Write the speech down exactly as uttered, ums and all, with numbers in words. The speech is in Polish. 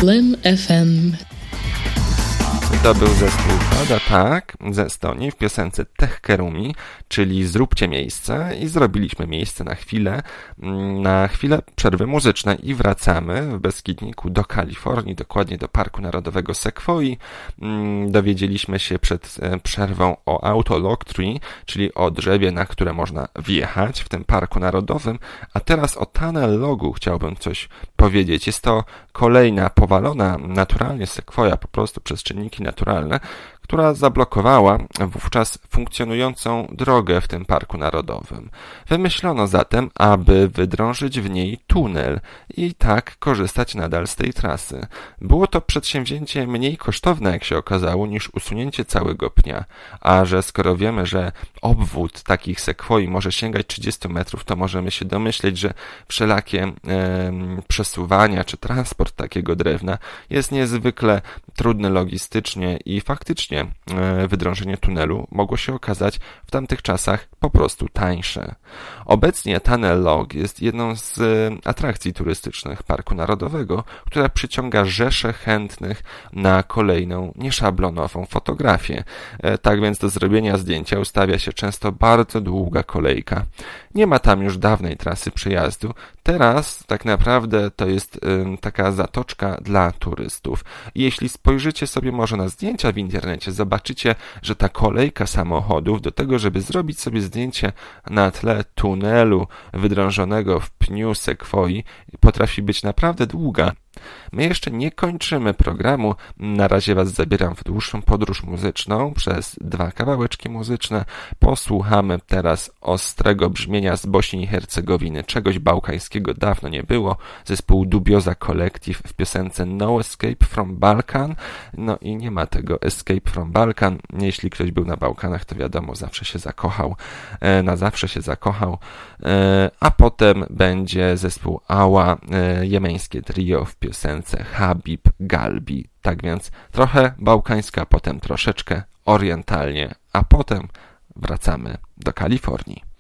Blim F M. To był zespół Pada Tak ze Estonii w piosence Tehkerumi, czyli Zróbcie miejsce, i zrobiliśmy miejsce na chwilę, na chwilę przerwy muzycznej i wracamy w Beskidniku do Kalifornii, dokładnie do Parku Narodowego Sekwoi. Dowiedzieliśmy się przed przerwą o Auto Log Tree, czyli o drzewie, na które można wjechać w tym Parku Narodowym, a teraz o Tunnel Logu chciałbym coś powiedzieć. Jest to kolejna powalona naturalnie sekwoja, po prostu przez czynniki naturalne, która zablokowała wówczas funkcjonującą drogę w tym Parku Narodowym. Wymyślono zatem, aby wydrążyć w niej tunel i tak korzystać nadal z tej trasy. Było to przedsięwzięcie mniej kosztowne, jak się okazało, niż usunięcie całego pnia, a że skoro wiemy, że obwód takich sekwoi może sięgać trzydzieści metrów, to możemy się domyśleć, że wszelakie e, przesuwania czy transport takiego drewna jest niezwykle trudny logistycznie i faktycznie wydrążenie tunelu mogło się okazać w tamtych czasach po prostu tańsze. Obecnie Tunnel Log jest jedną z atrakcji turystycznych Parku Narodowego, która przyciąga rzesze chętnych na kolejną nieszablonową fotografię. Tak więc do zrobienia zdjęcia ustawia się często bardzo długa kolejka. Nie ma tam już dawnej trasy przejazdu. Teraz tak naprawdę to jest taka zatoczka dla turystów. I jeśli spojrzycie sobie może na zdjęcia w internecie, zobaczycie, że ta kolejka samochodów do tego, żeby zrobić sobie zdjęcie na tle tunelu wydrążonego w pniu sekwoi, potrafi być naprawdę długa. My jeszcze nie kończymy programu. Na razie Was zabieram w dłuższą podróż muzyczną przez dwa kawałeczki muzyczne. Posłuchamy teraz ostrego brzmienia z Bośni i Hercegowiny. Czegoś bałkańskiego dawno nie było. Zespół Dubioza Collective w piosence No Escape from Balkan. No i nie ma tego Escape from Balkan. Jeśli ktoś był na Bałkanach, to wiadomo, zawsze się zakochał. Na zawsze się zakochał. A potem będzie zespół Ała, jemeńskie trio w piosence Habib Galbi. Tak więc trochę bałkańska, potem troszeczkę orientalnie, a potem wracamy do Kalifornii.